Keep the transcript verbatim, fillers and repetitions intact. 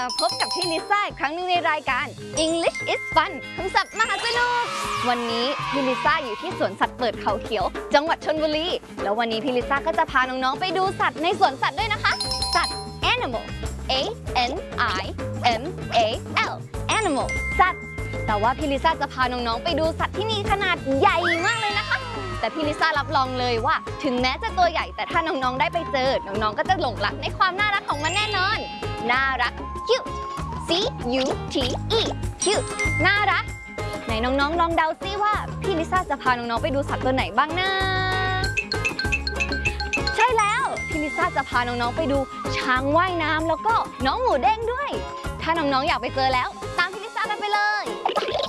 พบกับพี่ลิซ่าอีกครั้งหนึ่งในรายการ English is Fun คำศัพท์มหาสนุกวันนี้พี่ลิซ่าอยู่ที่สวนสัตว์เปิดเขาเขียวจังหวัดชลบุรีแล้ววันนี้พี่ลิซ่าก็จะพาน้องๆไปดูสัตว์ในสวนสัตว์ด้วยนะคะสัตว์ animal A N I M A L animal สัตว์แต่ว่าพี่ลิซ่าจะพาน้องๆไปดูสัตว์ที่มีขนาดใหญ่มากเลยนะคะแต่พี่ลิซ่ารับรองเลยว่าถึงแม้จะตัวใหญ่แต่ถ้าน้องๆได้ไปเจอน้องๆก็จะหลงรักในความน่ารักของมันแน่นอนน่ารัก cute C U T E cute น่ารักไหนน้องๆลองเดาซิว่าพี่ลิซ่าจะพาน้องๆไปดูสัตว์ตัวไหนบ้างนะใช่แล้วพี่ลิซ่าจะพาน้องๆไปดูช้างว่ายน้ำแล้วก็น้องหมูเด้งด้วยถ้าน้องๆอยากไปเจอแล้วตามพี่ลิซ่ากันไปเลย